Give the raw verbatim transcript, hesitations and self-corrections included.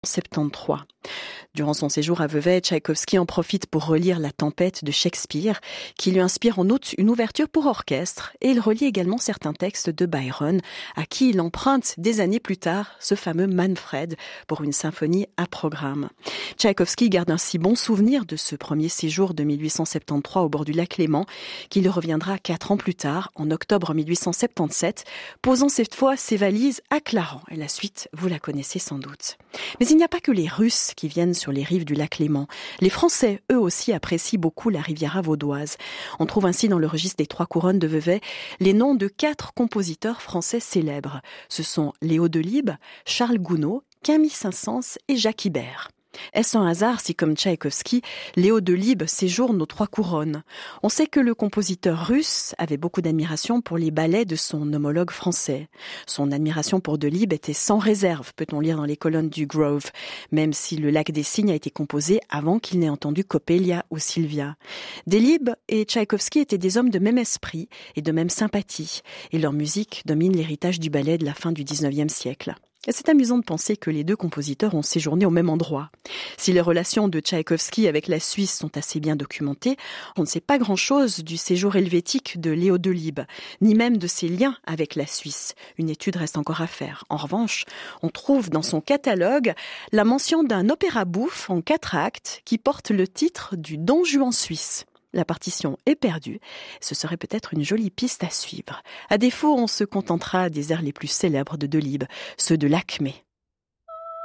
soixante-treize. Durant son séjour à Vevey, Tchaïkovski en profite pour relire La Tempête de Shakespeare, qui lui inspire en outre une ouverture pour orchestre, et il relit également certains textes de Byron, à qui il emprunte des années plus tard ce fameux Manfred pour une symphonie à programme. Tchaïkovski garde un si bon souvenir de ce premier séjour de mille huit cent soixante-treize au bord du lac Léman, qu'il reviendra quatre ans plus tard, en octobre mille huit cent soixante-dix-sept, posant cette fois ses valises à Clarens. Et la suite, vous la connaissez sans doute. Mais il n'y a pas que les Russes qui viennent sur les rives du lac Léman. Les Français, eux aussi, apprécient beaucoup la Riviera vaudoise. On trouve ainsi dans le registre des Trois Couronnes de Vevey les noms de quatre compositeurs français célèbres. Ce sont Léo Delibes, Charles Gounod, Camille Saint-Saëns et Jacques Ibert. Est-ce un hasard si, comme Tchaïkovski, Léo Delibes séjourne aux Trois Couronnes? On sait que le compositeur russe avait beaucoup d'admiration pour les ballets de son homologue français. Son admiration pour Delibes était sans réserve, peut-on lire dans les colonnes du Grove, même si le Lac des Cygnes a été composé avant qu'il n'ait entendu Coppelia ou Sylvia. Delibes et Tchaïkovski étaient des hommes de même esprit et de même sympathie, et leur musique domine l'héritage du ballet de la fin du dix-neuvième siècle. Et c'est amusant de penser que les deux compositeurs ont séjourné au même endroit. Si les relations de Tchaïkovski avec la Suisse sont assez bien documentées, on ne sait pas grand-chose du séjour helvétique de Léo Delibes, ni même de ses liens avec la Suisse. Une étude reste encore à faire. En revanche, on trouve dans son catalogue la mention d'un opéra bouffe en quatre actes qui porte le titre du Don Juan suisse. La partition est perdue. Ce serait peut-être une jolie piste à suivre. À défaut, on se contentera des airs les plus célèbres de Delibes, ceux de l'Acmé.